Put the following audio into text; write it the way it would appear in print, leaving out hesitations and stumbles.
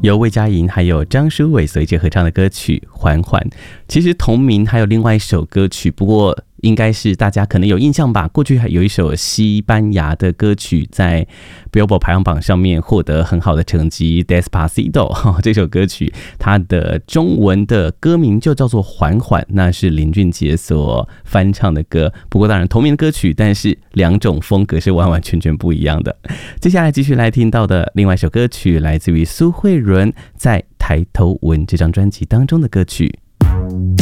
由魏佳莹还有张舒伟所一起合唱的歌曲《缓缓》。其实同名还有另外一首歌曲，不过应该是大家可能有印象吧，过去还有一首西班牙的歌曲在 Billboard 排行榜上面获得很好的成绩， Despacito 这首歌曲它的中文的歌名就叫做缓缓，那是林俊杰所翻唱的歌，不过当然同名的歌曲，但是两种风格是完完全全不一样的。接下来继续来听到的另外一首歌曲来自于苏慧伦在抬头纹这张专辑当中的歌曲。